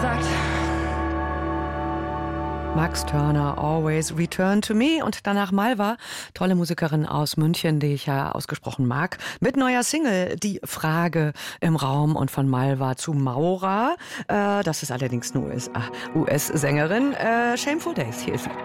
gesagt. Max Turner, Always Return to Me. Und danach Malva, tolle Musikerin aus München, die ich ja ausgesprochen mag, mit neuer Single, Die Frage im Raum. Und von Malva zu Maura, das ist allerdings eine US-Sängerin, Shameful Days, hier ist sie.